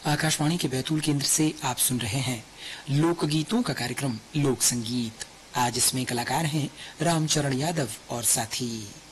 आकाशवाणी के बैतूल केंद्र से आप सुन रहे हैं लोकगीतों का कार्यक्रम लोक संगीत। आज इसमें कलाकार हैं रामचरण यादव और साथी।